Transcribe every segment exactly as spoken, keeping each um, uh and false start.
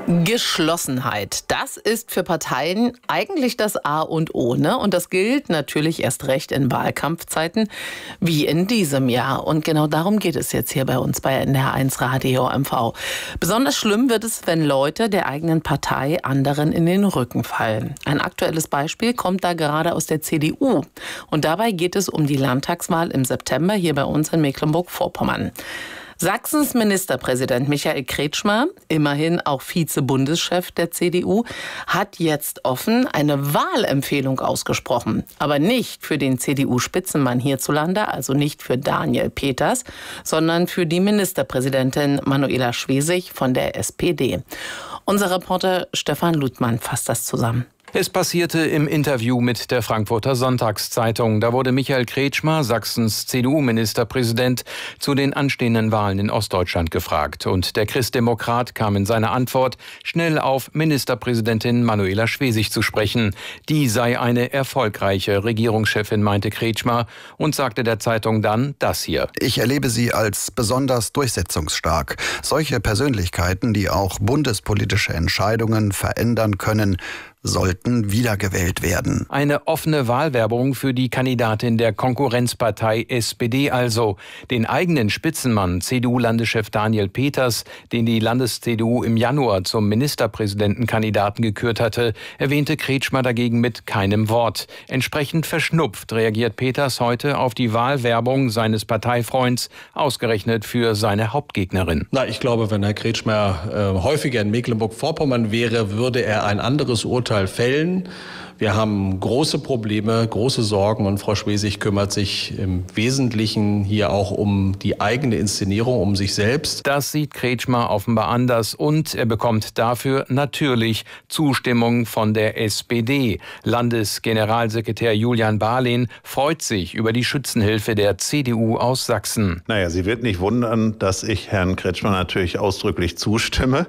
Geschlossenheit, das ist für Parteien eigentlich das A und O, ne? Und das gilt natürlich erst recht in Wahlkampfzeiten wie in diesem Jahr. Und genau darum geht es jetzt hier bei uns bei N D R eins Radio M V. Besonders schlimm wird es, wenn Leute der eigenen Partei anderen in den Rücken fallen. Ein aktuelles Beispiel kommt da gerade aus der C D U. Und dabei geht es um die Landtagswahl im September hier bei uns in Mecklenburg-Vorpommern. Sachsens Ministerpräsident Michael Kretschmer, immerhin auch Vize-Bundeschef der C D U, hat jetzt offen eine Wahlempfehlung ausgesprochen. Aber nicht für den C D U-Spitzenmann hierzulande, also nicht für Daniel Peters, sondern für die Ministerpräsidentin Manuela Schwesig von der S P D. Unser Reporter Stefan Ludmann fasst das zusammen. Es passierte im Interview mit der Frankfurter Sonntagszeitung. Da wurde Michael Kretschmer, Sachsens C D U-Ministerpräsident, zu den anstehenden Wahlen in Ostdeutschland gefragt. Und der Christdemokrat kam in seiner Antwort schnell auf Ministerpräsidentin Manuela Schwesig zu sprechen. Die sei eine erfolgreiche Regierungschefin, meinte Kretschmer und sagte der Zeitung dann das hier. Ich erlebe sie als besonders durchsetzungsstark. Solche Persönlichkeiten, die auch bundespolitische Entscheidungen verändern können, sollten wiedergewählt werden. Eine offene Wahlwerbung für die Kandidatin der Konkurrenzpartei S P D also. Den eigenen Spitzenmann, C D U-Landeschef Daniel Peters, den die Landes-C D U im Januar zum Ministerpräsidentenkandidaten gekürt hatte, erwähnte Kretschmer dagegen mit keinem Wort. Entsprechend verschnupft reagiert Peters heute auf die Wahlwerbung seines Parteifreunds, ausgerechnet für seine Hauptgegnerin. Na, ich glaube, wenn Herr Kretschmer äh, häufiger in Mecklenburg-Vorpommern wäre, würde er ein anderes Urteil fällen. Wir haben große Probleme, große Sorgen und Frau Schwesig kümmert sich im Wesentlichen hier auch um die eigene Inszenierung, um sich selbst. Das sieht Kretschmer offenbar anders und er bekommt dafür natürlich Zustimmung von der S P D. Landesgeneralsekretär Julian Barlehn freut sich über die Schützenhilfe der C D U aus Sachsen. Naja, Sie wird nicht wundern, dass ich Herrn Kretschmer natürlich ausdrücklich zustimme.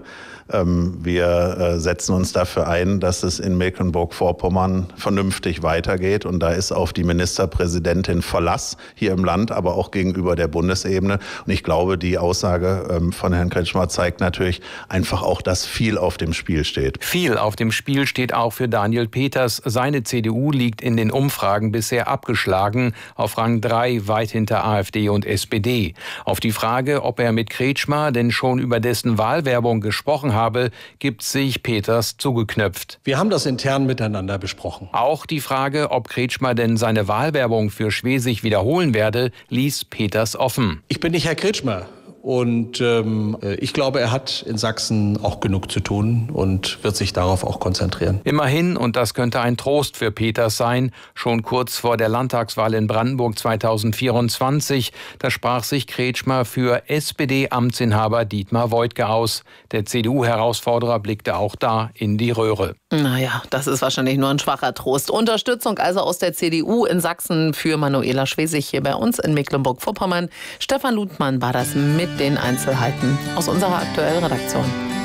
Wir setzen uns dafür ein, dass es in Mecklenburg-Vorpommern vernünftig weitergeht. Und da ist auf die Ministerpräsidentin Verlass hier im Land, aber auch gegenüber der Bundesebene. Und ich glaube, die Aussage von Herrn Kretschmer zeigt natürlich einfach auch, dass viel auf dem Spiel steht. Viel auf dem Spiel steht auch für Daniel Peters. Seine C D U liegt in den Umfragen bisher abgeschlagen, auf Rang drei, weit hinter AfD und S P D. Auf die Frage, ob er mit Kretschmer denn schon über dessen Wahlwerbung gesprochen hat, habe, gibt sich Peters zugeknöpft. Wir haben das intern miteinander besprochen. Auch die Frage, ob Kretschmer denn seine Wahlwerbung für Schwesig wiederholen werde, ließ Peters offen. Ich bin nicht Herr Kretschmer. Und ähm, ich glaube, er hat in Sachsen auch genug zu tun und wird sich darauf auch konzentrieren. Immerhin, und das könnte ein Trost für Peters sein, schon kurz vor der Landtagswahl in Brandenburg zweitausendvierundzwanzig, da sprach sich Kretschmer für S P D-Amtsinhaber Dietmar Woidke aus. Der C D U-Herausforderer blickte auch da in die Röhre. Naja, das ist wahrscheinlich nur ein schwacher Trost. Unterstützung also aus der C D U in Sachsen für Manuela Schwesig hier bei uns in Mecklenburg-Vorpommern. Stefan Ludmann war das mit den Einzelheiten aus unserer aktuellen Redaktion.